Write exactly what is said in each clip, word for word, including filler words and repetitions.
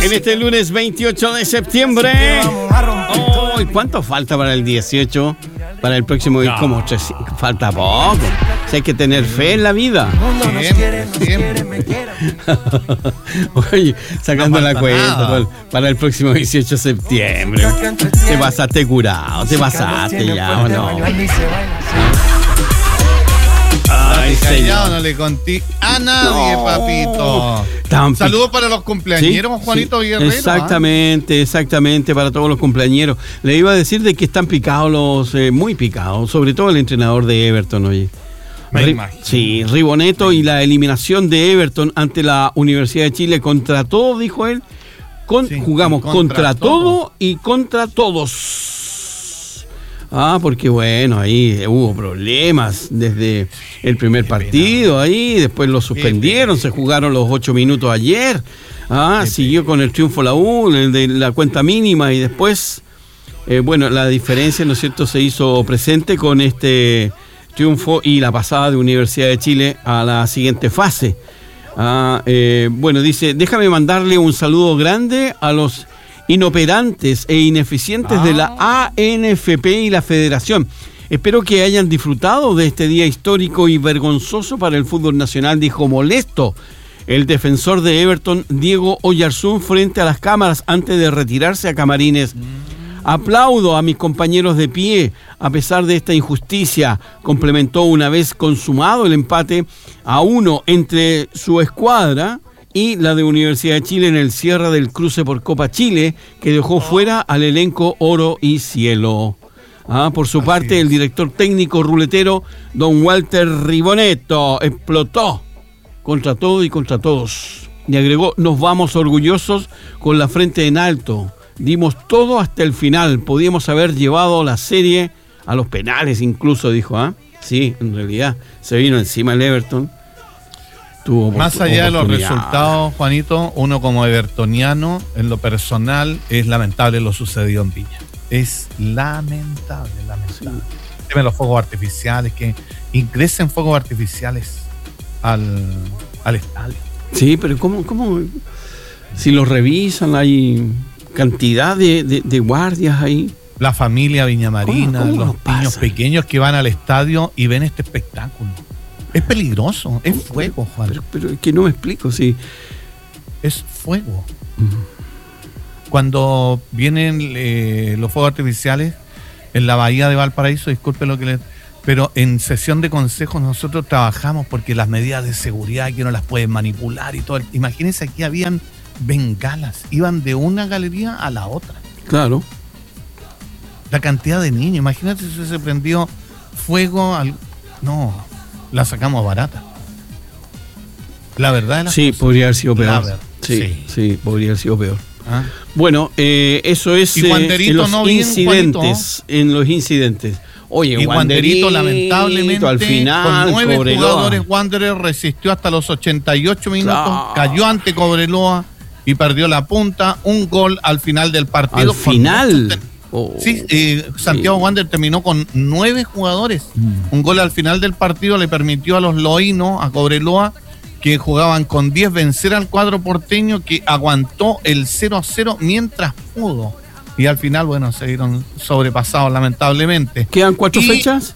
En este lunes veintiocho de septiembre. Oh, ¿cuánto falta para el dieciocho? Para el próximo día, como tres, falta poco. Si hay que tener fe en la vida. Siempre, siempre. Oye, sacando No la falta cuenta nada. para el próximo dieciocho de septiembre. Te pasaste curado, te pasaste ya, ¿o no? Ay, Callado, señor. no le conté a nadie, No. papito. Tan Saludos para los cumpleañeros, Sí, Juanito sí, Guerrero. Exactamente, exactamente, para todos los cumpleañeros. Le iba a decir de que están picados los, eh, muy picados, sobre todo el entrenador de Everton, oye. Me Ri- imagino. Sí, Riboneto y la eliminación de Everton ante la Universidad de Chile contra todo, dijo él. Con, Sí, jugamos contra contra, todo. todo y contra todos. Ah, porque bueno, ahí hubo problemas desde el primer Qué partido, ahí después lo suspendieron, se jugaron los ocho minutos ayer. Ah, Qué siguió con el triunfo la U, el de la cuenta mínima y después, eh, bueno, la diferencia, ¿no es cierto?, se hizo presente con este triunfo y la pasada de Universidad de Chile a la siguiente fase. Ah, eh, bueno, dice, déjame mandarle un saludo grande a los inoperantes e ineficientes Ah. de la A N F P y la Federación. Espero que hayan disfrutado de este día histórico y vergonzoso para el fútbol nacional, dijo molesto el defensor de Everton, Diego Oyarzún, frente a las cámaras antes de retirarse a camarines. Aplaudo a mis compañeros de pie a pesar de esta injusticia, complementó una vez consumado el empate a uno entre su escuadra y la de Universidad de Chile en el cierre del cruce por Copa Chile, que dejó fuera al elenco Oro y Cielo. Ah, por su Así parte, es. el director técnico ruletero, don Walter Riboneto, explotó contra todo y contra todos. Y agregó, nos vamos orgullosos con la frente en alto. Dimos todo hasta el final. Podíamos haber llevado la serie a los penales incluso, dijo. ¿Ah? Sí, en realidad se vino encima el Everton. Tuvo Más allá de los oportunidad. resultados, Juanito, uno como evertoniano, en lo personal, es lamentable lo sucedido en Viña. Es lamentable, lamentable. Dime los fuegos artificiales, que ingresen fuegos artificiales al, al estadio. Sí, pero ¿cómo, cómo? Si lo revisan, hay cantidad de, de, de guardias ahí. La familia Viñamarina, ¿Cómo- cómo los nos pasa? niños pequeños que van al estadio y ven este espectáculo. Es peligroso, es fuego, Juan. Pero, pero es que no me explico, sí. Es fuego. Cuando vienen eh, los fuegos artificiales en la bahía de Valparaíso, disculpe lo que les... Pero en sesión de consejos nosotros trabajamos porque las medidas de seguridad que no las pueden manipular y todo. Imagínense, aquí habían bengalas, iban de una galería a la otra. Claro. La cantidad de niños, imagínate si se prendió fuego al... No, la sacamos barata. La verdad es la Sí, podría haber sido La peor. verdad, Sí, sí, sí. podría haber sido peor. ¿Ah? Bueno, eh, eso es Y eh, Wanderito en los no bien, incidentes. En los incidentes. Oye, Y Wanderito, Wanderito, lamentablemente, al final, con nueve Cobreloa. jugadores, Wanderer resistió hasta los ochenta y ocho minutos, Claro. cayó ante Cobreloa y perdió la punta, un gol al final del partido. Al con final. muchos- Oh, Sí, eh, Santiago sí. Wander terminó con nueve jugadores. Mm. Un gol al final del partido le permitió a los loínos, a Cobreloa, que jugaban con diez, vencer al cuadro porteño, que aguantó el cero a cero mientras pudo. Y al final, bueno, se vieron sobrepasados lamentablemente. ¿Quedan cuatro Y fechas?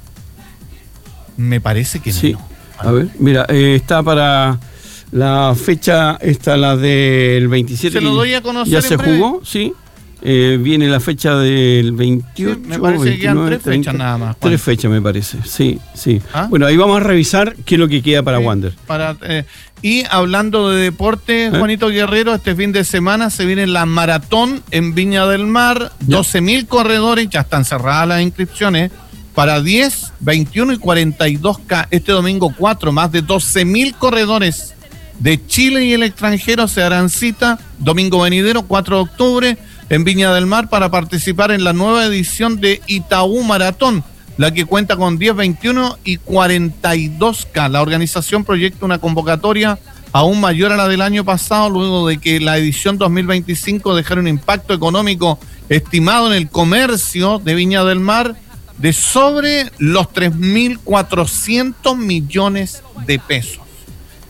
Me parece que Sí. no. A ver, mira, eh, está para la fecha, está la del veintisiete. Se lo que doy a conocer ¿Ya en se breve. jugó? Sí. Eh, viene la fecha del veintiocho. Sí, me parece que quedan veintinueve, tres fechas nada más, Juan. Tres fechas me parece, sí, sí. ¿Ah? Bueno, ahí vamos a revisar qué es lo que queda para Sí, Wander. para, eh, y hablando de deporte, ¿Eh? Juanito Guerrero, este fin de semana se viene la maratón en Viña del Mar. Ya. doce mil corredores, ya están cerradas las inscripciones, para diez, veintiuno y cuarenta y dos K. Este domingo cuatro, más de doce mil corredores de Chile y el extranjero se harán cita domingo venidero, cuatro de octubre, en Viña del Mar para participar en la nueva edición de Itaú Maratón, la que cuenta con diez, veintiuno y cuarenta y dos K. La organización proyecta una convocatoria aún mayor a la del año pasado, luego de que la edición dos mil veinticinco dejara un impacto económico estimado en el comercio de Viña del Mar de sobre los tres mil cuatrocientos millones de pesos.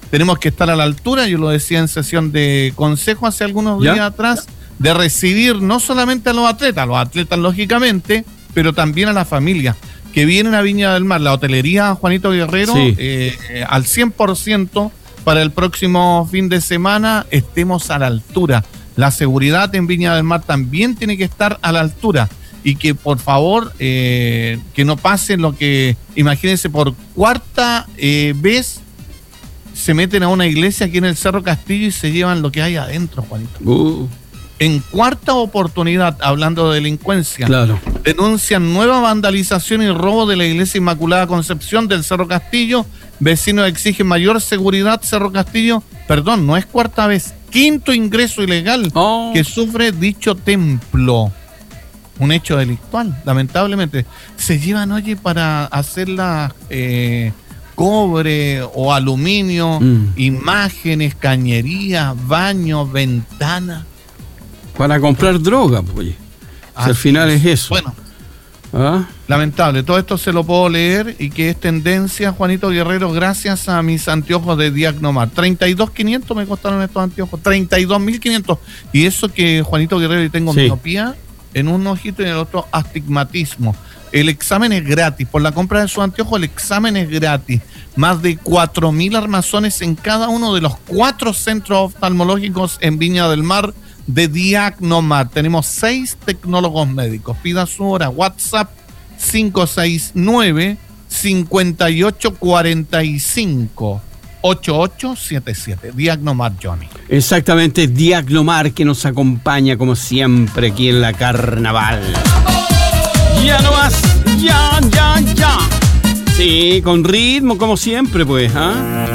tenemos que estar a la altura, yo lo decía en sesión de consejo hace algunos ¿Ya? días atrás, de recibir no solamente a los atletas, a los atletas lógicamente, pero también a la familia, que vienen a Viña del Mar, la hotelería Juanito Guerrero, Sí. eh, al cien por ciento para el próximo fin de semana, estemos a la altura. La seguridad en Viña del Mar también tiene que estar a la altura. Y que por favor, eh, que no pase lo que, imagínense, por cuarta eh, vez se meten a una iglesia aquí en el Cerro Castillo y se llevan lo que hay adentro, Juanito. Uh, En cuarta oportunidad, hablando de delincuencia, claro. denuncian nueva vandalización y robo de la iglesia Inmaculada Concepción del Cerro Castillo. Vecinos exigen mayor seguridad. Cerro Castillo, perdón, no es cuarta vez, quinto ingreso ilegal Oh. que sufre dicho templo. Un hecho delictual, lamentablemente. Se llevan, oye, para hacerla eh, cobre o aluminio, Mm. imágenes, cañerías, baños, ventanas. Para comprar droga, pues. Si al Así final es eso. Bueno, ¿Ah? lamentable. Todo esto se lo puedo leer y que es tendencia, Juanito Guerrero, gracias a mis anteojos de Diagnomar. treinta y dos mil quinientos me costaron estos anteojos. treinta y dos mil quinientos. Y eso que, Juanito Guerrero, yo tengo Sí. miopía en un ojito y en el otro astigmatismo. El examen es gratis. Por la compra de sus anteojos, el examen es gratis. Más de cuatro mil armazones en cada uno de los cuatro centros oftalmológicos en Viña del Mar de Diagnomar. Tenemos seis tecnólogos médicos. Pida su hora. WhatsApp cinco seis nueve, cinco ocho cuatro cinco, ocho ocho siete siete. Diagnomar, Johnny. Exactamente, Diagnomar, que nos acompaña como siempre aquí en la Carnaval. Ya no más, ya, ya, ya. Sí, con ritmo como siempre, pues, ¿ah?